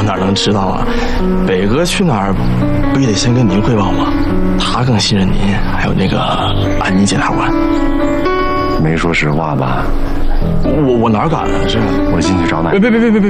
哪能知道啊？北哥去哪儿，不也得先跟您汇报吗？他更信任您，还有那个安妮检察官。 没说实话吧？ 我哪敢啊？这我进去找奶。 别！